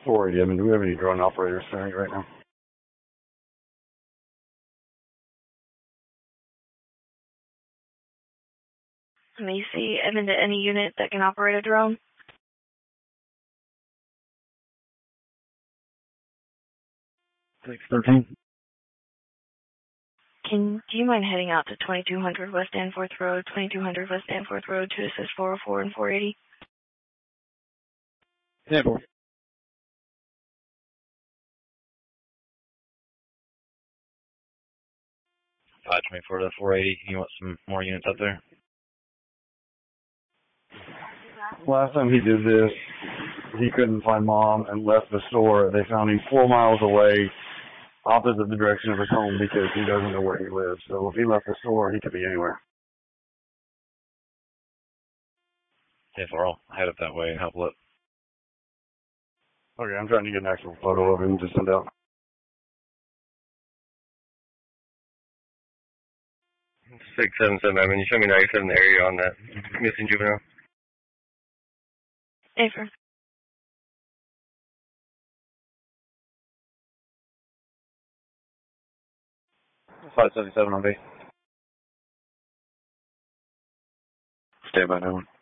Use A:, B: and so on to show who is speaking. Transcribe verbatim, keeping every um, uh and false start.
A: four eighty, I mean, do we have any drone operators standing right now?
B: Let me see. Evan, to any unit that can operate a drone?
A: six thirteen.
B: Can do you mind heading out to twenty-two hundred West Danforth Road, twenty-two hundred West Danforth Road to assist four oh four and four eighty?
A: Yeah, four.
C: five twenty-four to four eighty. You want some more units up there?
A: Last time he did this, he couldn't find Mom and left the store. They found him four miles away, opposite the direction of his home, because he doesn't know where he lives. So if he left the store, he could be anywhere.
C: Yeah, four, I'll head up that way and help look.
A: Okay, I'm trying to get an actual photo of him to send out.
D: six seven seven, I mean, you show me ninety-seven the area on that missing juvenile.
B: Affirm.
A: five seventy-seven on base.
D: Stand by, no one.